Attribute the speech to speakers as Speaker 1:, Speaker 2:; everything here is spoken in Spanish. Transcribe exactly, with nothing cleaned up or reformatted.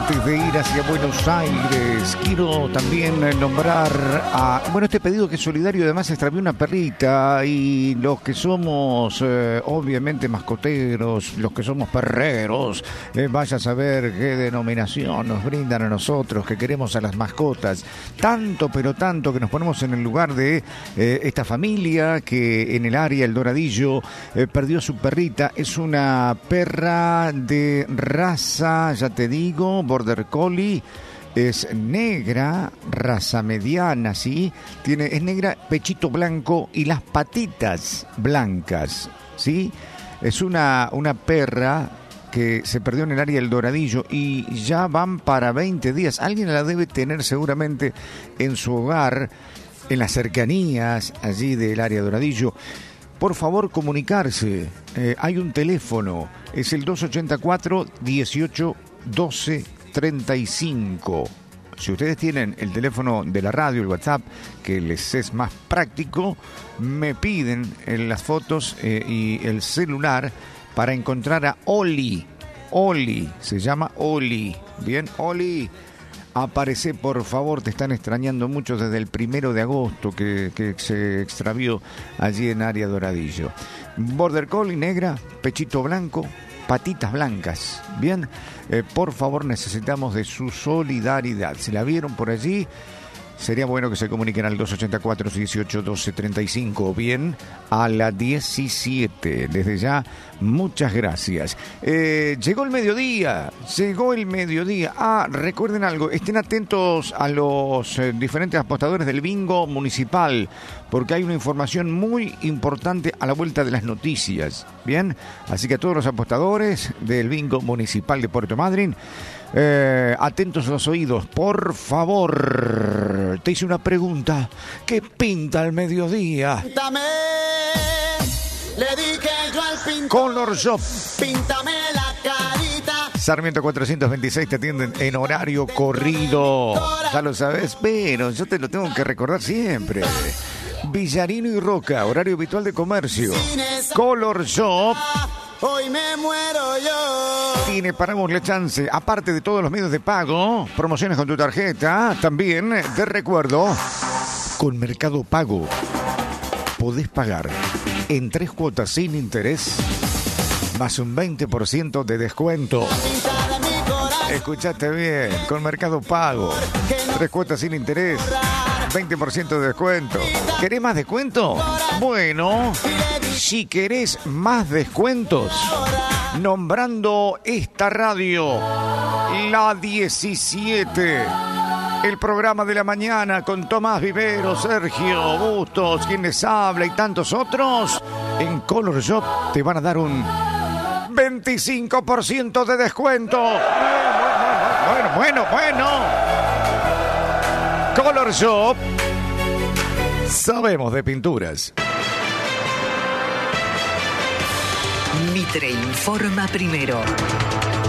Speaker 1: antes de ir hacia Buenos Aires, quiero también nombrar a... Bueno, este pedido que es solidario, además extravió una perrita, y los que somos, eh, obviamente, mascoteros, los que somos perreros, eh, vaya a saber qué denominación nos brindan a nosotros, que queremos a las mascotas. Tanto, pero tanto, que nos ponemos en el lugar de eh, esta familia que en el área El Doradillo eh, perdió su perrita. Es una perra de raza, ya te digo, Border Collie, es negra, raza mediana, ¿sí? Tiene, es negra, pechito blanco y las patitas blancas, ¿sí? Es una, una perra que se perdió en el área del Doradillo y ya van para veinte días. Alguien la debe tener seguramente en su hogar, en las cercanías allí del área Doradillo. Por favor, comunicarse. Eh, hay un teléfono, es el dos ochenta y cuatro, dieciocho, doce, treinta y cinco. Si ustedes tienen el teléfono de la radio, el WhatsApp, que les es más práctico, me piden en las fotos eh, y el celular para encontrar a Oli. Oli, se llama Oli. Bien, Oli. Aparece, por favor, te están extrañando mucho desde el primero de agosto que, que se extravió allí en área Doradillo. Border Collie negra, pechito blanco, patitas blancas. Bien, eh, por favor, necesitamos de su solidaridad. Si la vieron por allí, sería bueno que se comuniquen al dos ochenta y cuatro, dieciocho, doce, treinta y cinco o bien a la diecisiete. Desde ya, muchas gracias. Eh, llegó el mediodía, llegó el mediodía. Ah, recuerden algo, estén atentos a los eh, diferentes apostadores del bingo municipal, porque hay una información muy importante a la vuelta de las noticias. Bien, así que a todos los apostadores del bingo municipal de Puerto Madryn, Eh, atentos a los oídos, por favor. Te hice una pregunta. ¿Qué pinta el mediodía?
Speaker 2: Píntame, le dije yo al pintor.
Speaker 1: Color Shop.
Speaker 2: Píntame la carita.
Speaker 1: Sarmiento cuatrocientos veintiséis te atienden en horario corrido. Ya lo sabes, pero yo te lo tengo que recordar siempre. Villarino y Roca, horario habitual de comercio. Color Shop.
Speaker 2: Hoy me muero yo.
Speaker 1: Tiene, paramos la chance, aparte de todos los medios de pago, promociones con tu tarjeta, también de recuerdo, con Mercado Pago podés pagar en tres cuotas sin interés, más un veinte por ciento de descuento. Escuchaste bien, con Mercado Pago, tres cuotas sin interés, veinte por ciento de descuento. ¿Querés más descuento? Bueno, si querés más descuentos, nombrando esta radio, la diecisiete, el programa de la mañana con Tomás Vivero, Sergio Bustos, quien les habla y tantos otros, en Color Shop te van a dar un veinticinco por ciento de descuento. Bueno, bueno, bueno. Color Shop. Sabemos de pinturas.
Speaker 3: Mitre informa primero.